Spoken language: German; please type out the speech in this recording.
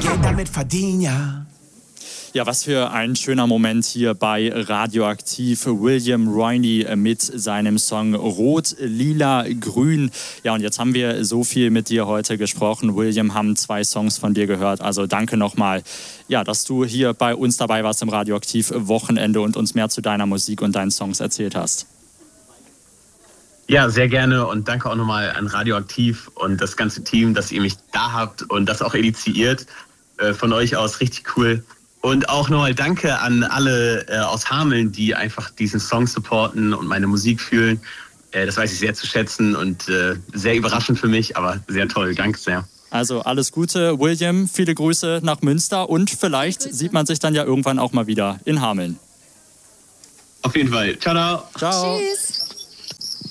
Geld damit verdienen, ja. Ja, was für ein schöner Moment hier bei Radioaktiv. William Royney mit seinem Song Rot, Lila, Grün. Ja, und jetzt haben wir so viel mit dir heute gesprochen. William, haben 2 Songs von dir gehört. Also danke nochmal, ja, dass du hier bei uns dabei warst im Radioaktiv-Wochenende und uns mehr zu deiner Musik und deinen Songs erzählt hast. Ja, sehr gerne und danke auch nochmal an Radioaktiv und das ganze Team, dass ihr mich da habt und das auch initiiert. Von euch aus richtig cool. Und auch nochmal danke an alle aus Hameln, die einfach diesen Song supporten und meine Musik fühlen. Das weiß ich sehr zu schätzen und sehr überraschend für mich, aber sehr toll. Danke sehr. Also alles Gute, William. Viele Grüße nach Münster und vielleicht sieht man sich dann ja irgendwann auch mal wieder in Hameln. Auf jeden Fall. Ciao, ciao. Ciao. Tschüss.